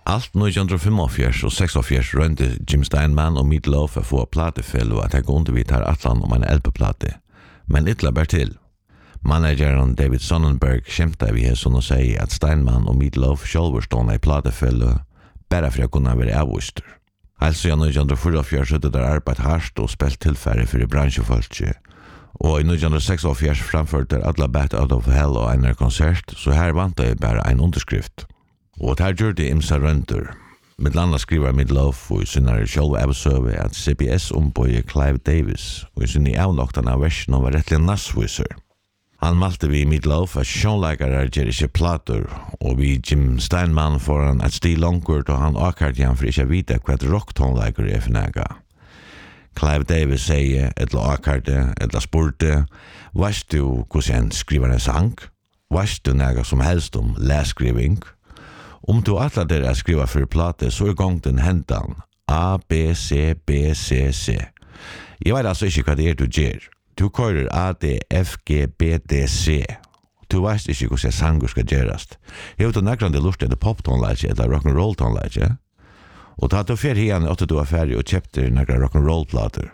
Allt 1945 og 46 rønte Jim Steinman og Meat Loaf å få platefell og at jeg kunne vi tar atlan om en LP-plate. Men ytla bär till. Manageren David Sonnenberg kjemta vi hesson og sier at Steinman og Meat Loaf sjálfur stående i platefell bara for å kunne være avvuster. Altså i 1944 hadde der arbeid hardt og spilt tilfære for bransjefolket. Og i 1946 framførte alla Bat Out of Hell og en konsert, så her vant jeg bare en underskrift. Og her gjør det imsa rønter. Med landa skriver Meat Loaf og i synnare sjálv avsøve at CBS ombøye Clive Davis og i synne avnoktene av versen var rettelig nassviser. Han malte vi Meat Loaf at sjånleikere gjør ikke plater, og vi Jim Steinman foran et stil langkort og han akkart igjen for ikke å vite hva rocktonleikere for nega. Clive Davis sier, etla akkarte, etla spurte, veist du hvordan skriver en sang? Veist du nega som helst om læskriving? Om du atler dere skriva for plate, så gong den hendan A, B, C, B, C, C. Jeg vet altså ikke hva det du gjør. Du kører A, D, F, G, B, D, C. Du veist ikke hvordan sanger skal gjørast. Jeg vet nekrande lurt etter pop-tonleitje eller rock'n'roll-tonleitje. Og da du fer hien åtte du var ferdig og kjøpte nekra rock'n'roll-plater.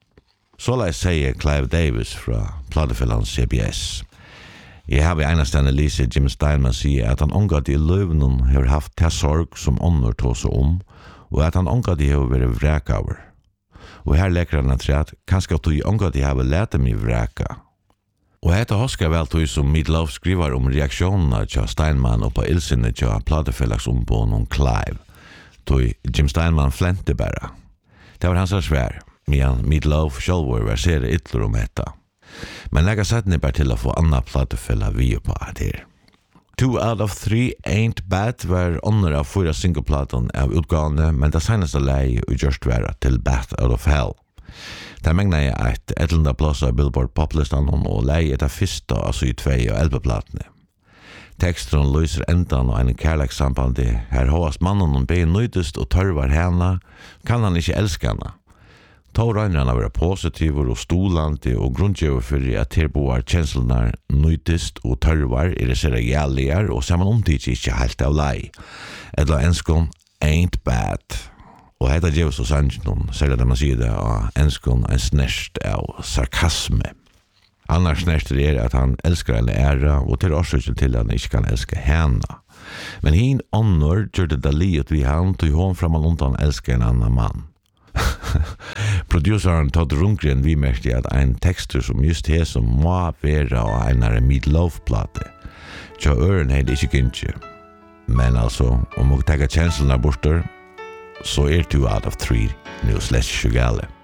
Så la jeg sier Clive Davis fra platefellans CBS. Jeg har i enastande lise Jim Steinman sier at han omgatt i løvnen har haft til sorg som ånder tog seg om, og at han omgatt i har vært vrekaver. Og her leker han at kanskje at du omgatt i har lete meg vreka. Og hette hosker vel tog som Meat Loaf skriver om reaksjonene til Steinman og på ilsinne til platefellaks ombån om Clive. Tog Jim Steinman flente bare. Det var hans svær, men Meat Loaf selv var sere ytler om dette. Men lega setten bare til å få anna platefella vi på her. 2 out of 3 Ain't Bad var ånder av 4 singleplaten av utgavene, men det seneste lei utgjørst være til Bat Out of Hell. Der megna jeg et etlenda plass av Billboard poplistan og lei etter fyrsta av 2 og 11-platene. Tekstron løser endan og en kærleikssambandi. Her håast mannen om bein nøydest og tørvar henne, kan han ikke elske henne. Tå røyner han å være positivur og stolande og grunngjøver for at tilboar kjenslenar nøydest og tørvar ser gjalligar og saman omtidsi ikke helt av lei. Edla enskon Ain't Bad. Og hetta gjevs og sannsjon, særlig at man sier det av enskon en snerst av sarkasme. Annars snerster at han elskar en æra og til årsøksel til at han ikke kan elske henne. Men hin ånder gjør det liet vi han til hånd fram og undan elsker en annan mann. Produceren Todd Rundgren vimerkte at en tekster som just he som må være av en Meat Loaf-plate. Tja øren heide ikke gynnskje. Men altså, om å tenke kjenslene borter, så 2 out of 3 nu slett ikke gale.